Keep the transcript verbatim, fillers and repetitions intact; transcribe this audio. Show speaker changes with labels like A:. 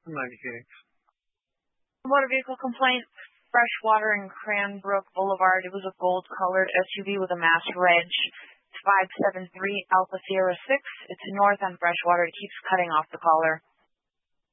A: ninety-six.
B: Motor vehicle complaint, Freshwater and Cranbrook Boulevard. It was a gold-colored S U V with a mass reg. It's five seven three Alpha Sierra six. It's north on Freshwater. It keeps cutting off the caller.